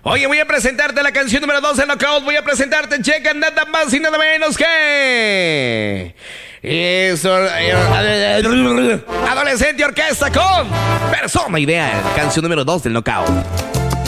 Oye, voy a presentarte la canción número 2 del Knockout. Voy a presentarte, checa, nada más y nada menos que... Eso, Adolescente Orquesta con Persona Ideal, canción número 2 del Knockout.